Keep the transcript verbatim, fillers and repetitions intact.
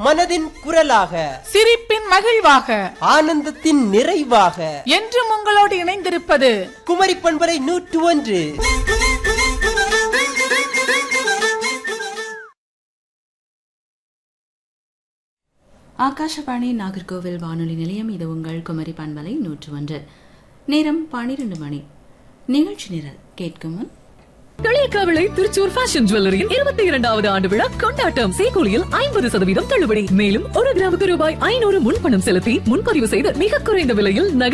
மனதின் குரலாக, சிரிப்பின் மகிழ்வாக, ஆனந்தத்தின் நிறைவாக என்றும் உங்களோடு இணைந்திருப்பது குமரி பண்பலை நூற்று ஒன்று. ஆகாஷவாணி நாகர்கோவில் வானொலி நிலையம். இது உங்கள் குமரி பண்பலை நூற்று ஒன்று. நேரம் பனிரெண்டு மணி. நிகழ்ச்சி நிரல் கேட்கும் முன் களியக்காவிளை திருச்சூர் ஃபேஷன் ஜுவல்லரியின் இருபத்தி இரண்டாவது ஆண்டு விழா கொண்டாட்டம். சேகூலியில் ஐம்பது சதவீதம் தள்ளுபடி. மேலும் ஒரு கிராமுக்கு ரூபாய் ஐநூறு முன்பணம் செலுத்தி முன்பதிவு செய்து மிக குறைந்த விலையில் நகை